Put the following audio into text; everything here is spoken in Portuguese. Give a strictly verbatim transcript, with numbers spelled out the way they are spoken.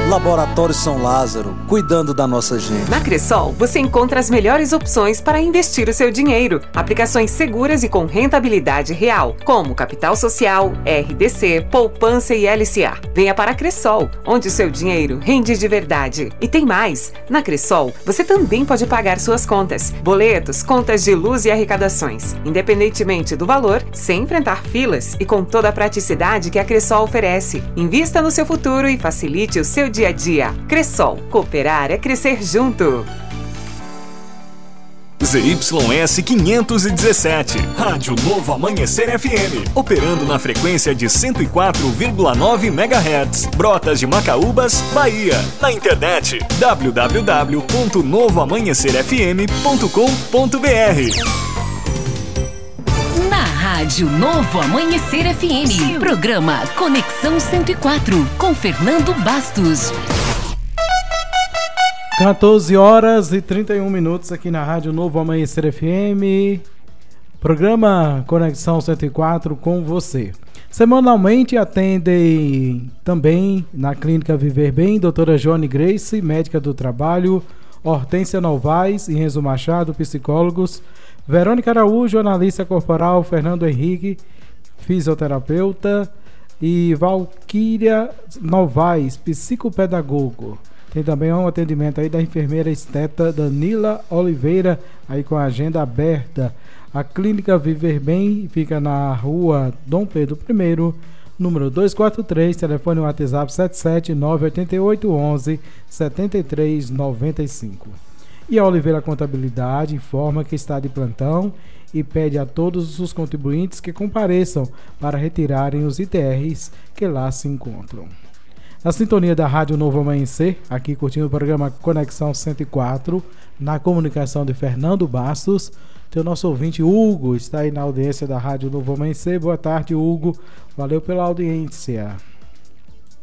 Laboratório São Lázaro, cuidando da nossa gente. Na Cressol, você encontra as melhores opções para investir o seu dinheiro. Aplicações seguras e com rentabilidade real, como Capital Social, R D C, Poupança e L C A. Venha para a Cressol, onde o seu dinheiro rende de verdade. E tem mais! Na Cressol, você também pode pagar suas contas, boletos, contas de luz e arrecadações, independentemente do valor, sem enfrentar filas e com toda a praticidade que a Cressol oferece. Invista no seu futuro e facilite o seu dia a dia. Cressol, cooperar é crescer junto. Z Y S quinhentos e dezessete, Rádio Novo Amanhecer F M, operando na frequência de cento e quatro vírgula nove megahertz, Brotas de Macaúbas, Bahia. Na internet, w w w ponto novo amanhecer f m ponto com ponto b r. Na Rádio Novo Amanhecer F M, Sim. Programa Conexão cento e quatro, com Fernando Bastos. quatorze horas e trinta e um minutos aqui na Rádio Novo Amanhecer F M. Programa Conexão cento e quatro com você. Semanalmente atendem também na Clínica Viver Bem, doutora Joane Grace, médica do trabalho, Hortência Novaes e Renzo Machado, psicólogos, Verônica Araújo, analista corporal, Fernando Henrique, fisioterapeuta, e Valquíria Novaes, psicopedagogo. Tem também um atendimento aí da enfermeira esteta Danila Oliveira, aí com a agenda aberta. A Clínica Viver Bem fica na rua Dom Pedro I, número duzentos e quarenta e três, telefone WhatsApp sete sete nove oito oito um um sete três nove cinco. E a Oliveira Contabilidade informa que está de plantão e pede a todos os contribuintes que compareçam para retirarem os I T Rs que lá se encontram. Na sintonia da Rádio Novo Amanhecer, aqui curtindo o programa Conexão cento e quatro, na comunicação de Fernando Bastos, tem o nosso ouvinte Hugo, está aí na audiência da Rádio Novo Amanhecer. Boa tarde, Hugo. Valeu pela audiência.